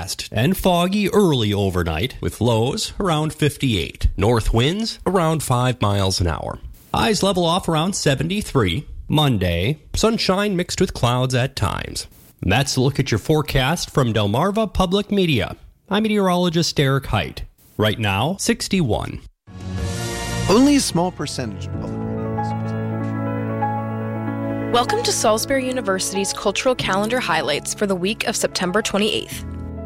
forecast and foggy early overnight with lows around 58. North winds around 5 miles an hour. Highs level off around 73. Monday, sunshine mixed with clouds at times. And that's a look at your forecast from Delmarva Public Media. I'm meteorologist Eric Height. Right now, 61. Only a small percentage of public radio listeners. Welcome to Salisbury University's Cultural Calendar highlights for the week of September 28th.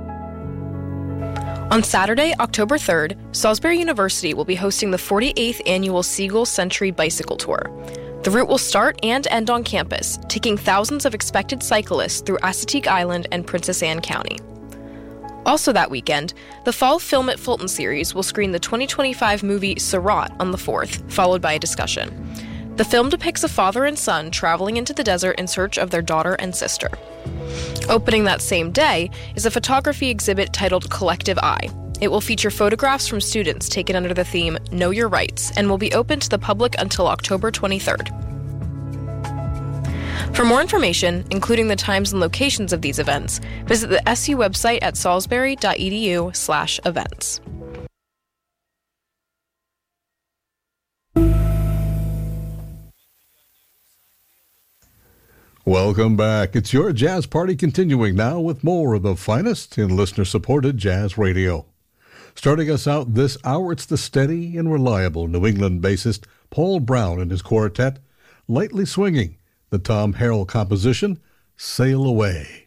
On Saturday, October 3rd, Salisbury University will be hosting the 48th Annual Seagull Century Bicycle Tour. The route will start and end on campus, taking thousands of expected cyclists through Assateague Island and Princess Anne County. Also that weekend, the Fall Film at Fulton series will screen the 2025 movie Seurat on the 4th, followed by a discussion. The film depicts a father and son traveling into the desert in search of their daughter and sister. Opening that same day is a photography exhibit titled Collective Eye. It will feature photographs from students taken under the theme Know Your Rights and will be open to the public until October 23rd. For more information, including the times and locations of these events, visit the SU website at salisbury.edu/events. Welcome back. It's your Jazz Party continuing now with more of the finest in listener-supported jazz radio. Starting us out this hour, it's the steady and reliable New England bassist Paul Brown and his quartet, lightly swinging the Tom Harrell composition, Sail Away.